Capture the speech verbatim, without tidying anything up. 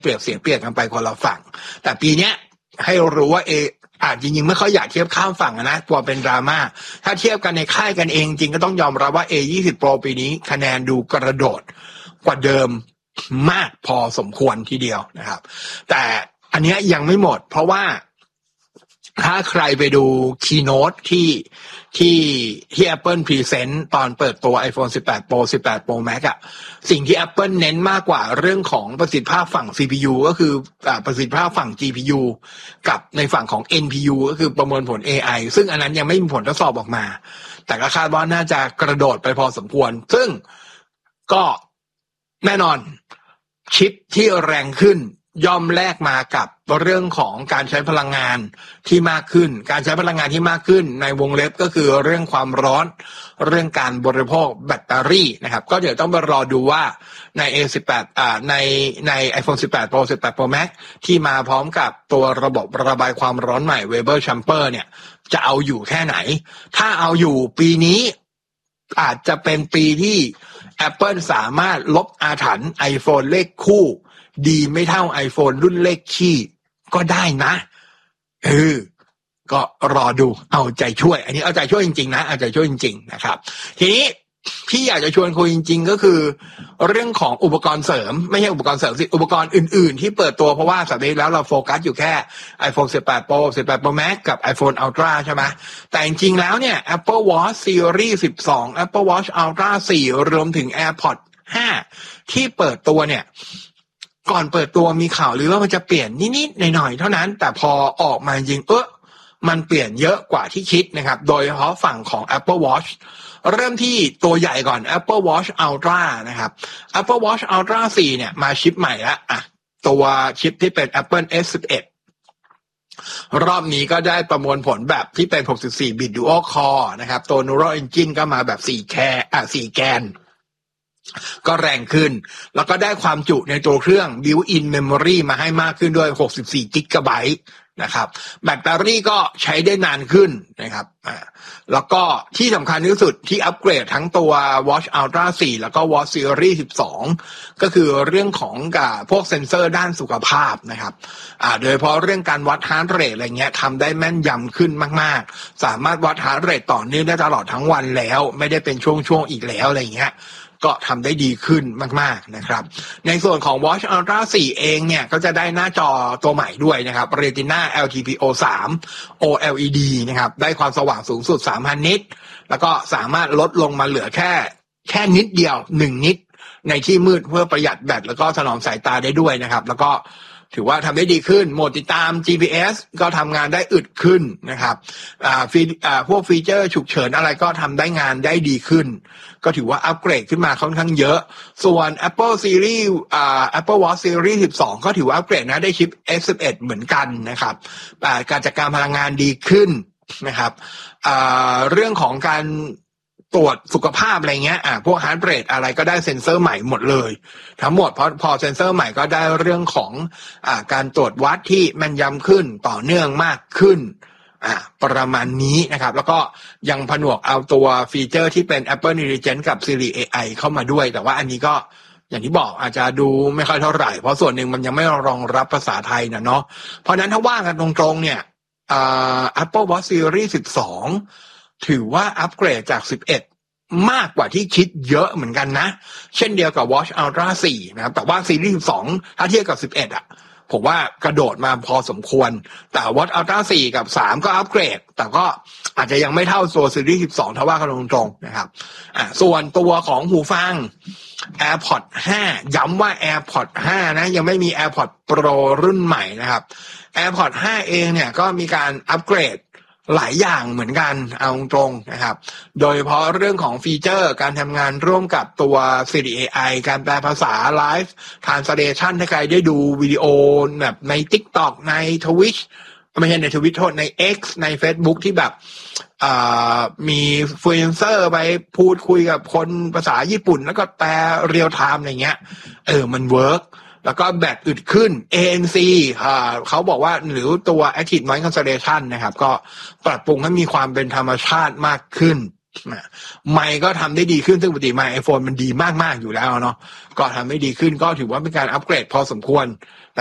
เปรียบเสียเปรียบกันไปคนละฝั่งแต่ปีเนี้ยให้รู้ว่าเออาจจริงๆไม่ค่อยอยากเทียบข้ามฝั่งนะกลัวเป็นดราม่าถ้าเทียบกันในค่ายกันเองจริงก็ต้องยอมรับว่า เอ ยี่สิบ Pro ปีนี้คะแนนดูกระโดดกว่าเดิมมากพอสมควรทีเดียวนะครับแต่อันนี้ยังไม่หมดเพราะว่าถ้าใครไปดู keynote ที่ที่ที่ Apple Present ตอนเปิดตัว iPhone สิบแปด Pro สิบแปด Pro Max อ่ะสิ่งที่ Apple เน้นมากกว่าเรื่องของประสิทธิภาพฝั่ง ซี พี ยู ก็คือประสิทธิภาพฝั่ง จี พี ยู กับในฝั่งของ เอ็น พี ยู ก็คือประมวลผล เอ ไอ ซึ่งอันนั้นยังไม่มีผลทดสอบออกมาแต่ก็คาดว่าน่าจะกระโดดไปพอสมควรซึ่งก็แน่นอนชิปที่แรงขึ้นย่อมแลกมากับเรื่องของการใช้พลังงานที่มากขึ้นการใช้พลังงานที่มากขึ้นในวงเล็บก็คือเรื่องความร้อนเรื่องการบริโภคแบตเตอรี่นะครับก็เดี๋ยวต้องไปรอดูว่าใน เอ สิบแปด อ่าในใน iPhone สิบแปด Pro สิบแปด Pro Max ที่มาพร้อมกับตัวระบบระบายความร้อนใหม่ Weber Chamber เนี่ยจะเอาอยู่แค่ไหนถ้าเอาอยู่ปีนี้อาจจะเป็นปีที่ Apple สามารถลบอาถรรพ์ iPhone เลขคู่ดีไม่เท่า iPhone รุ่นเลขขี้ก็ได้นะเออก็รอดูเอาใจช่วยอันนี้เอาใจช่วยจริงๆนะเอาใจช่วยจริงๆนะครับทีนี้พี่อยากจะชวนคุยจริงๆก็คือเรื่องของอุปกรณ์เสริมไม่ใช่อุปกรณ์เสริมสิอุปกรณ์อื่นๆที่เปิดตัวเพราะว่าสัปดาห์แล้วเราโฟกัสอยู่แค่ iPhone สิบแปด Pro สิบแปด Pro Max กับ iPhone Ultra ใช่ไหมแต่จริงๆแล้วเนี่ย Apple Watch Series สิบสอง Apple Watch Ultra สี่รวมถึง AirPods ห้าที่เปิดตัวเนี่ยก่อนเปิดตัวมีข่าวหรือว่ามันจะเปลี่ยนนิดๆหน่อยๆเท่านั้นแต่พอออกมาจริงเออมันเปลี่ยนเยอะกว่าที่คิดนะครับโดยเฉพาะฝั่งของ Apple Watch เริ่มที่ตัวใหญ่ก่อน Apple Watch Ultra นะครับ Apple Watch Ultra สี่เนี่ยมาชิปใหม่แล้วอ่ะตัวชิปที่เป็น Apple เอส สิบเอ็ด รอบนี้ก็ได้ประมวลผลแบบที่เป็นหกสิบสี่ บิต Dual Core นะครับตัว Neural Engine ก็มาแบบสี่แคอ่ะสี่แกนก็แรงขึ้นแล้วก็ได้ความจุในตัวเครื่อง built-in memory มาให้มากขึ้นด้วยหกสิบสี่กิกะไบต์นะครับแบตเตอรี่ก็ใช้ได้นานขึ้นนะครับอ่าแล้วก็ที่สำคัญที่สุดที่อัปเกรดทั้งตัว Watch Ultra สี่แล้วก็ Watch Series สิบสองก็คือเรื่องของกับพวกเซ็นเซอร์ด้านสุขภาพนะครับอ่าโดยเฉพาะเรื่องการวัด heart rate อะไรเงี้ยทำได้แม่นยำขึ้นมากๆสามารถวัด heart rate ต่อเนื่องได้ตลอดทั้งวันแล้วไม่ได้เป็นช่วงๆอีกแล้วอะไรเงี้ยก็ทำได้ดีขึ้นมากๆนะครับในส่วนของ Watch Ultra สี่เองเนี่ยก็จะได้หน้าจอตัวใหม่ด้วยนะครับ Retina แอล ที พี โอ สาม โอ แอล อี ดี นะครับได้ความสว่างสูงสุด สามพัน นิตแล้วก็สามารถลดลงมาเหลือแค่แค่นิดเดียวหนึ่งนิตในที่มืดเพื่อประหยัดแบตแล้วก็ถนอมสายตาได้ด้วยนะครับแล้วก็ถือว่าทำได้ดีขึ้นโหมดติดตาม จี พี เอส ก็ทำงานได้อึดขึ้นนะครับอ่าฟีอ่าพวกฟีเจอร์ฉุกเฉินอะไรก็ทำได้งานได้ดีขึ้นก็ถือว่าอัปเกรดขึ้นมาค่อนข้างเยอะส่วน Apple Series อ่า Apple Watch Series สิบสองก็ถือว่าอัปเกรดนะได้ชิป เอส สิบเอ็ด เหมือนกันนะครับอ่าการจัดการพลังงานดีขึ้นนะครับอ่าเรื่องของการตรวจสุขภาพอะไรเงี้ยอ่าพวกฮาร์ทเรทอะไรก็ได้เซ็นเซอร์ใหม่หมดเลยทั้งหมดเพราะพอเซ็นเซอร์ใหม่ก็ได้เรื่องของอ่าการตรวจวัดที่แม่นยำขึ้นต่อเนื่องมากขึ้นอ่าประมาณนี้นะครับแล้วก็ยังผนวกเอาตัวฟีเจอร์ที่เป็น Apple Intelligence กับ Siri เอ ไอ เข้ามาด้วยแต่ว่าอันนี้ก็อย่างที่บอกอาจจะดูไม่ค่อยเท่าไหร่เพราะส่วนหนึ่งมันยังไม่รองรับภาษาไทยนะเนาะเพราะนั้นถ้าว่ากันตรงๆเนี่ยอ่า Apple Watch Series สิบสองถือว่าอัปเกรดจากสิบเอ็ดมากกว่าที่คิดเยอะเหมือนกันนะเช่นเดียวกับ Watch Ultra สี่นะครับแต่ว่าซีรีส์สิบสองถ้าเทียบกับสิบเอ็ดอ่ะผมว่ากระโดดมาพอสมควรแต่ Watch Ultra สี่กับสามก็อัปเกรดแต่ก็อาจจะยังไม่เท่าตัวซีรีส์สิบสองถ้าว่ากันตรงๆนะครับอ่าส่วนตัวของหูฟัง AirPods ห้าย้ำว่า AirPods ห้านะยังไม่มี AirPods Pro รุ่นใหม่นะครับ AirPods ห้าเองเนี่ยก็มีการอัปเกรดหลายอย่างเหมือนกันเอาตรงนะครับโดยเฉพาะเรื่องของฟีเจอร์การทำงานร่วมกับตัว Siri เอ ไอ การแปลภาษา Live Translation ถ้าใครได้ดูวิดีโอแบบใน TikTok ใน Twitch ไม่ใช่ใน Twitch โทษใน X ใน Facebook ที่แบบมีอินฟลูเอนเซอร์ไปพูดคุยกับคนภาษาญี่ปุ่นแล้วก็แปลเรียลไทม์อะไรเงี้ยเออมันเวิร์กแล้วก็แบตอึดขึ้น เอ เอ็น ซี อ่าเขาบอกว่าหรือตัว Active Noise Cancellation นะครับก็ปรับปรุงให้มีความเป็นธรรมชาติมากขึ้นไมค์ก็ทำได้ดีขึ้นซึ่งปกติไมค์ไอโฟนมันดีมากๆอยู่แล้วเนาะก็ทำได้ดีขึ้นก็ถือว่าเป็นการอัปเกรดพอสมควร